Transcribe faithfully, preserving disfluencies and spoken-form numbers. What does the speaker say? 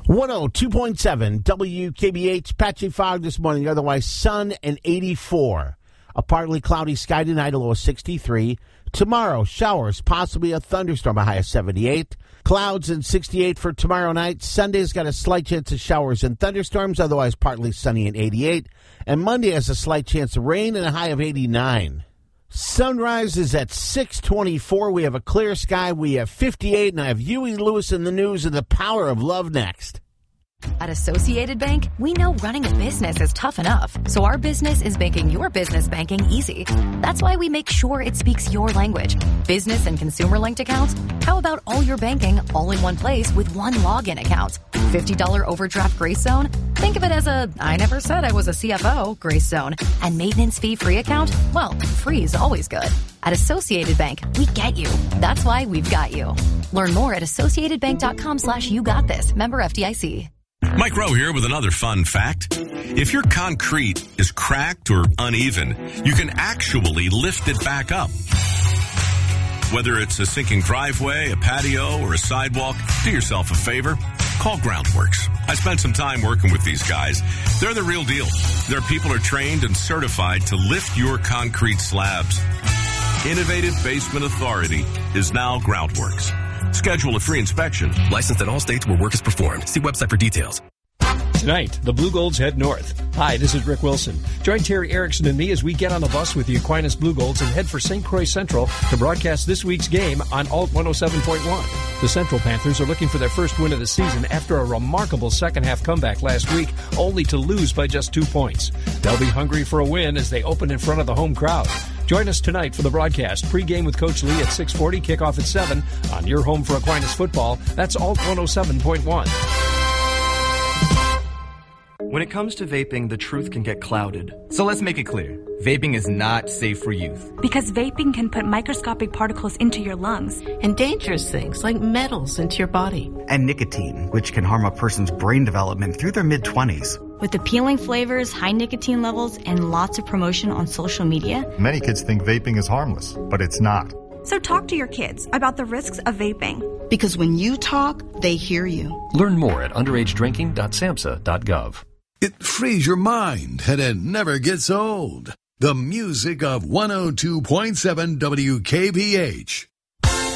one oh two point seven W K B H, patchy fog this morning, otherwise sun and eighty-four. A partly cloudy sky tonight, a low of sixty-three. Tomorrow, showers, possibly a thunderstorm, a high of seventy-eight. Clouds and sixty-eight for tomorrow night. Sunday's got a slight chance of showers and thunderstorms, otherwise partly sunny and eighty-eight. And Monday has a slight chance of rain and a high of eighty-nine. Sunrise is at six twenty-four. We have a clear sky. We have fifty-eight, and I have Huey Lewis in the news and the power of love next. At Associated Bank, we know running a business is tough enough, so our business is making your business banking easy. That's why we make sure it speaks your language. Business and consumer linked accounts? How about all your banking all in one place with one login account? fifty dollars overdraft grace zone? Think of it as a I never said I was a C F O grace zone. And maintenance fee free account? Well, free is always good. At Associated Bank, we get you. That's why we've got you. Learn more at associatedbank.com slash you got this. Member F D I C. Mike Rowe here with another fun fact. If your concrete is cracked or uneven, you can actually lift it back up. Whether it's a sinking driveway, a patio, or a sidewalk, do yourself a favor. Call Groundworks. I spent some time working with these guys. They're the real deal. Their people are trained and certified to lift your concrete slabs. Innovative Basement Authority is now Groundworks. Schedule a free inspection. Licensed in all states where work is performed. See website for details. Tonight, the Blue Golds head north. Hi, this is Rick Wilson. Join Terry Erickson and me as we get on the bus with the Aquinas Blue Golds and head for Saint Croix Central to broadcast this week's game on Alt one oh seven point one. The Central Panthers are looking for their first win of the season after a remarkable second-half comeback last week, only to lose by just two points. They'll be hungry for a win as they open in front of the home crowd. Join us tonight for the broadcast. Pre-game with Coach Lee at six forty, kickoff at seven on your home for Aquinas football. That's Alt one oh seven point one. When it comes to vaping, the truth can get clouded. So let's make it clear. Vaping is not safe for youth. Because vaping can put microscopic particles into your lungs. And dangerous things like metals into your body. And nicotine, which can harm a person's brain development through their mid-twenties. With appealing flavors, high nicotine levels, and lots of promotion on social media, many kids think vaping is harmless, but it's not. So talk to your kids about the risks of vaping. Because when you talk, they hear you. Learn more at underage drinking dot samhsa dot gov. It frees your mind and it never gets old. The music of one oh two point seven W K B H.